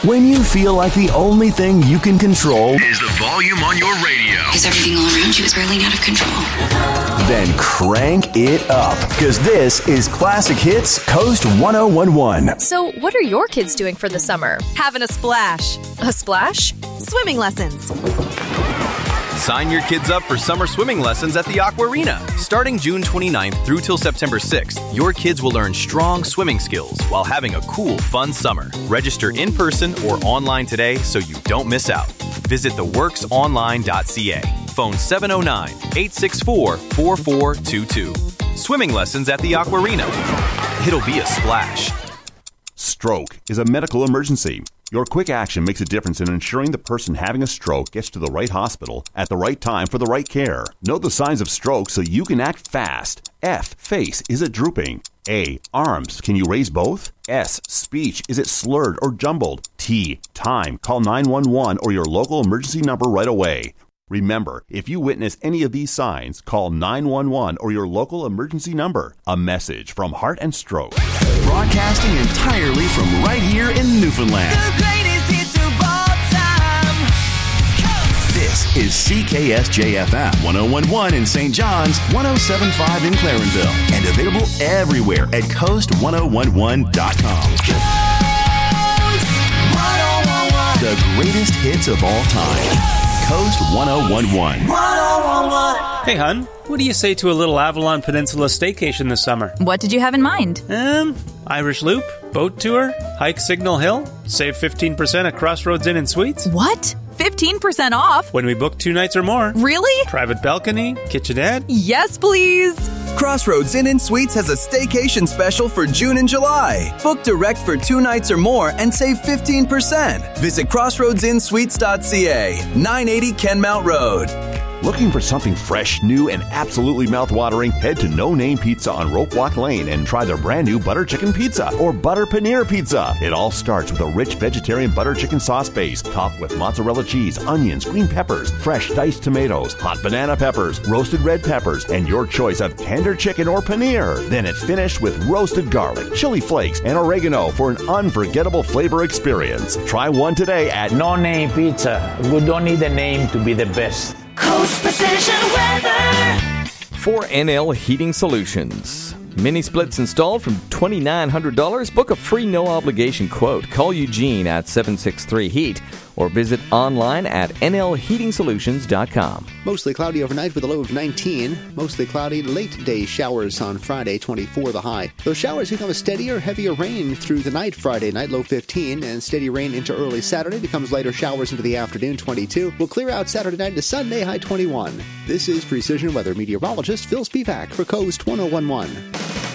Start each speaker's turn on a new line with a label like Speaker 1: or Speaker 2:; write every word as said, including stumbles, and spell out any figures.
Speaker 1: When you feel like the only thing you can control
Speaker 2: is the volume on your radio.
Speaker 3: Is everything all around you spiraling out of control?
Speaker 1: Then crank it up, because this is Classic Hits Coast one oh one one.
Speaker 4: So what are your kids doing for the summer?
Speaker 5: Having a splash.
Speaker 4: A splash?
Speaker 5: Swimming lessons.
Speaker 6: Sign your kids up for summer swimming lessons at the Aquarina. Starting June twenty-ninth through till September sixth, your kids will learn strong swimming skills while having a cool, fun summer. Register in person or online today so you don't miss out. Visit the works online dot c a. Phone seven oh nine, eight six four, four four two two. Swimming lessons at the Aquarina. It'll be a splash.
Speaker 7: Stroke is a medical emergency. Your quick action makes a difference in ensuring the person having a stroke gets to the right hospital at the right time for the right care. Know the signs of stroke so you can act fast. F. Face. Is it drooping? A. Arms. Can you raise both? S. Speech. Is it slurred or jumbled? T. Time. Call nine one one or your local emergency number right away. Remember, if you witness any of these signs, call nine one one or your local emergency number. A message from Heart and Stroke.
Speaker 1: Broadcasting entirely from right here in Newfoundland.
Speaker 8: The greatest hits of all time.
Speaker 1: This is C K S J F M one oh one point one in Saint John's, one oh seven point five in Clarenville, and available everywhere at coast one oh one one dot com.
Speaker 8: Coast one oh one one.
Speaker 1: The greatest hits of all time. Coast one oh one one.
Speaker 8: one oh one one.
Speaker 9: Hey, hun, what do you say to a little Avalon Peninsula staycation this summer?
Speaker 5: What did you have in mind?
Speaker 9: Um, Irish Loop, boat tour, hike Signal Hill, save fifteen percent at Crossroads Inn and Suites.
Speaker 5: What? fifteen percent off?
Speaker 9: When we book two nights or more.
Speaker 5: Really?
Speaker 9: Private balcony, kitchenette.
Speaker 5: Yes, please.
Speaker 10: Crossroads Inn and Suites has a staycation special for June and July. Book direct for two nights or more and save fifteen percent. Visit crossroads inn suites dot c a, nine eighty Kenmount Road.
Speaker 7: Looking for something fresh, new, and absolutely mouth-watering? Head to No Name Pizza on Rope Walk Lane and try their brand new butter chicken pizza or butter paneer pizza. It all starts with a rich vegetarian butter chicken sauce base, topped with mozzarella cheese, onions, green peppers, fresh diced tomatoes, hot banana peppers, roasted red peppers, and your choice of tender chicken or paneer. Then it's finished with roasted garlic, chili flakes, and oregano for an unforgettable flavor experience. Try one today at
Speaker 11: No Name Pizza. We don't need a name to be the best.
Speaker 8: Coast Precision Weather.
Speaker 12: For N L Heating Solutions. Mini splits installed from twenty-nine hundred dollars. Book a free no-obligation quote. Call Eugene at seven six three heat or visit online at n l heating solutions dot com.
Speaker 13: Mostly cloudy overnight with a low of nineteen. Mostly cloudy late day showers on Friday, twenty-four the high. Those showers become a steadier, heavier rain through the night Friday night, low fifteen, and steady rain into early Saturday becomes lighter showers into the afternoon, twenty-two. Will clear out Saturday night to Sunday, high twenty-one. This is Precision Weather meteorologist Phil Spivak for Coast one oh one one.